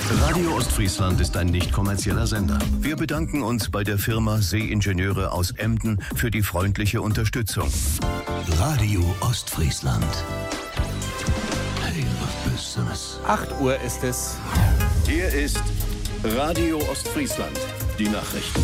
Radio Ostfriesland ist ein nicht kommerzieller Sender. Wir bedanken uns bei der Firma Seeingenieure aus Emden für die freundliche Unterstützung. Radio Ostfriesland. Hey, was bist du das? 8 Uhr ist es. Hier ist Radio Ostfriesland. Die Nachrichten.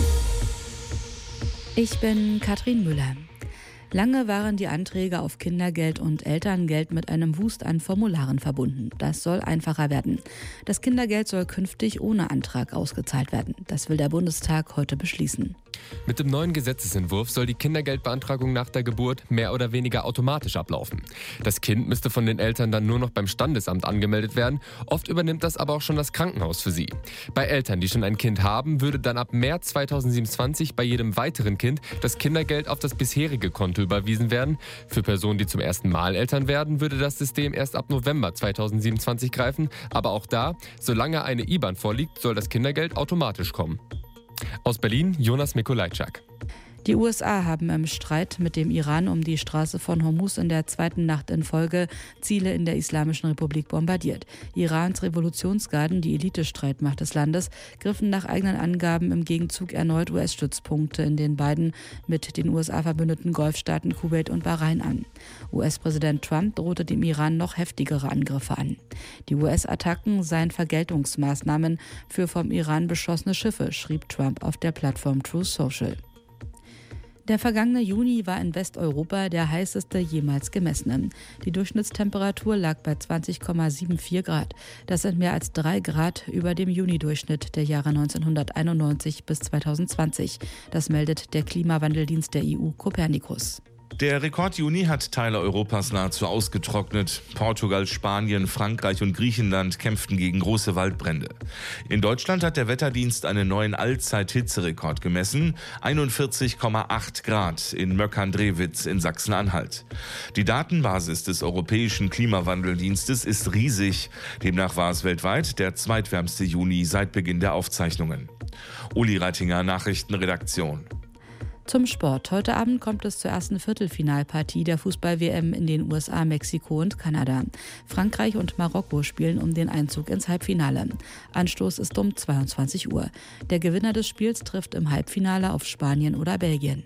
Ich bin Katrin Müller. Lange waren die Anträge auf Kindergeld und Elterngeld mit einem Wust an Formularen verbunden. Das soll einfacher werden. Das Kindergeld soll künftig ohne Antrag ausgezahlt werden. Das will der Bundestag heute beschließen. Mit dem neuen Gesetzesentwurf soll die Kindergeldbeantragung nach der Geburt mehr oder weniger automatisch ablaufen. Das Kind müsste von den Eltern dann nur noch beim Standesamt angemeldet werden. Oft übernimmt das aber auch schon das Krankenhaus für sie. Bei Eltern, die schon ein Kind haben, würde dann ab März 2027 bei jedem weiteren Kind das Kindergeld auf das bisherige Konto überwiesen werden. Für Personen, die zum ersten Mal Eltern werden, würde das System erst ab November 2027 greifen. Aber auch da, solange eine IBAN vorliegt, soll das Kindergeld automatisch kommen. Aus Berlin, Jonas Mikolajczak. Die USA haben im Streit mit dem Iran um die Straße von Hormuz in der zweiten Nacht in Folge Ziele in der Islamischen Republik bombardiert. Irans Revolutionsgarden, die Elitestreitmacht des Landes, griffen nach eigenen Angaben im Gegenzug erneut US-Stützpunkte in den beiden mit den USA verbündeten Golfstaaten Kuwait und Bahrain an. US-Präsident Trump drohte dem Iran noch heftigere Angriffe an. Die US-Attacken seien Vergeltungsmaßnahmen für vom Iran beschossene Schiffe, schrieb Trump auf der Plattform Truth Social. Der vergangene Juni war in Westeuropa der heißeste jemals gemessene. Die Durchschnittstemperatur lag bei 20,74 Grad. Das sind mehr als 3 Grad über dem Junidurchschnitt der Jahre 1991 bis 2020. Das meldet der Klimawandeldienst der EU Copernicus. Der Rekord-Juni hat Teile Europas nahezu ausgetrocknet. Portugal, Spanien, Frankreich und Griechenland kämpften gegen große Waldbrände. In Deutschland hat der Wetterdienst einen neuen Allzeit-Hitzerekord gemessen. 41,8 Grad in Möckern-Drewitz in Sachsen-Anhalt. Die Datenbasis des Europäischen Klimawandeldienstes ist riesig. Demnach war es weltweit der zweitwärmste Juni seit Beginn der Aufzeichnungen. Uli Reitinger, Nachrichtenredaktion. Zum Sport. Heute Abend kommt es zur ersten Viertelfinalpartie der Fußball-WM in den USA, Mexiko und Kanada. Frankreich und Marokko spielen um den Einzug ins Halbfinale. Anstoß ist um 22 Uhr. Der Gewinner des Spiels trifft im Halbfinale auf Spanien oder Belgien.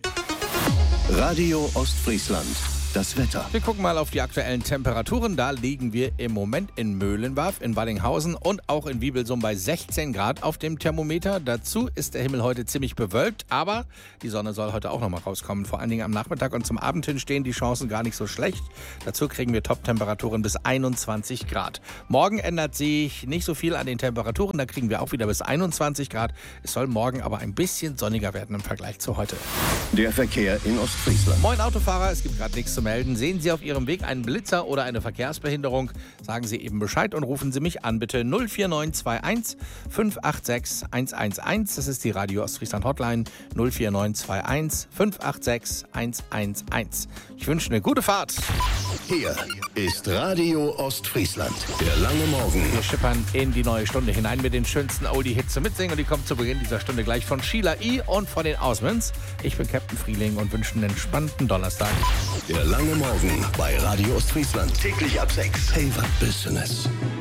Radio Ostfriesland. Das Wetter. Wir gucken mal auf die aktuellen Temperaturen. Da liegen wir im Moment in Möhlenwarf, in Wallinghausen und auch in Wiebelsum bei 16 Grad auf dem Thermometer. Dazu ist der Himmel heute ziemlich bewölkt, aber die Sonne soll heute auch noch mal rauskommen. Vor allen Dingen am Nachmittag und zum Abend hin stehen die Chancen gar nicht so schlecht. Dazu kriegen wir Top-Temperaturen bis 21 Grad. Morgen ändert sich nicht so viel an den Temperaturen. Da kriegen wir auch wieder bis 21 Grad. Es soll morgen aber ein bisschen sonniger werden im Vergleich zu heute. Der Verkehr in Ostfriesland. Moin Autofahrer, es gibt gerade nichts zu melden. Sehen Sie auf Ihrem Weg einen Blitzer oder eine Verkehrsbehinderung, sagen Sie eben Bescheid und rufen Sie mich an, bitte 04921 586 111. Das ist die Radio Ostfriesland Hotline 04921 586 111. Ich wünsche eine gute Fahrt. Hier ist Radio Ostfriesland. Der lange Morgen. Wir schippern in die neue Stunde hinein mit den schönsten Oldie-Hits zum Mitsingen und die kommt zu Beginn dieser Stunde gleich von Sheila E. und von den Osmonds. Ich bin Captain Frieling und wünsche einen entspannten Donnerstag. Der lange Morgen bei Radio Ostfriesland. Täglich ab 6. Hey, was bist du das?